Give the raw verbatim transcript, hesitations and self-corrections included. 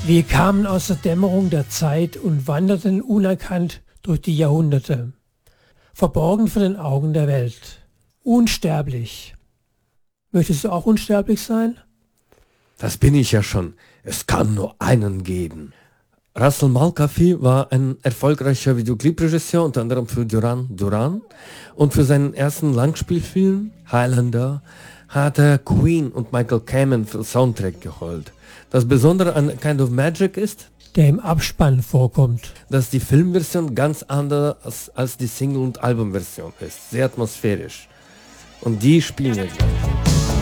Wir kamen aus der Dämmerung der Zeit und wanderten unerkannt durch die Jahrhunderte, verborgen vor den Augen der Welt. Unsterblich. Möchtest du auch unsterblich sein? Das bin ich ja schon. Es kann nur einen geben. Russell Mulcahy war ein erfolgreicher Videoclip-Regisseur, unter anderem für Duran Duran. Und für seinen ersten Langspielfilm, Highlander, hat er Queen und Michael Kamen für Soundtrack geholt. Das Besondere an Kind of Magic ist, der im Abspann vorkommt, dass die Filmversion ganz anders als die Single- und Albumversion ist. Sehr atmosphärisch. Und die spielen wir gleich.